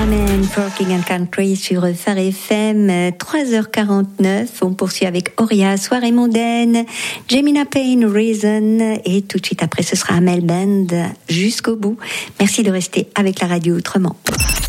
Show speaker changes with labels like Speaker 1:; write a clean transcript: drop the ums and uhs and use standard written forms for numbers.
Speaker 1: Benjamin, Forking and Country sur Phare FM, 3h49. On poursuit avec Auria, Soirée mondaine, Jemina Payne, Reason, et tout de suite après ce sera Amel Band jusqu'au bout. Merci de rester avec la radio autrement.